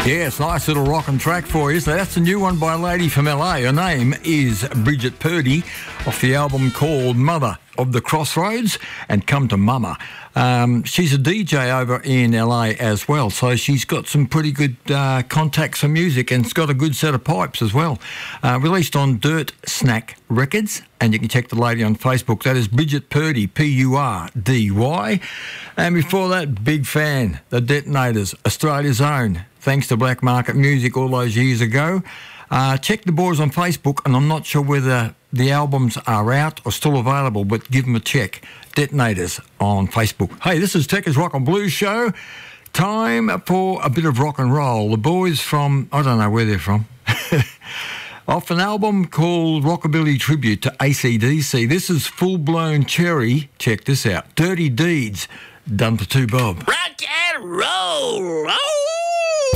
Yes, nice little rockin' track for you. So that's the new one by a lady from LA. Her name is Bridget Purdy, off the album called Mother of the Crossroads and Come to Mama. She's a DJ over in LA as well, so she's got some pretty good contacts for music and it's got a good set of pipes as well. Released on Dirt Snack Records, and you can check the lady on Facebook. That is Bridget Purdy, Purdy. And before that, big fan, The Detonators, Australia's own, thanks to Black Market Music all those years ago. Check the boys on Facebook, and I'm not sure whether the albums are out or still available, but give them a check. Detonators on Facebook. Hey, this is Techers Rock and Blues Show. Time for a bit of rock and roll. The boys from, I don't know where they're from, off an album called Rockabilly Tribute to AC/DC. This is Full Blown Cherry. Check this out. Dirty Deeds, done for 2 Bob. Rock and roll!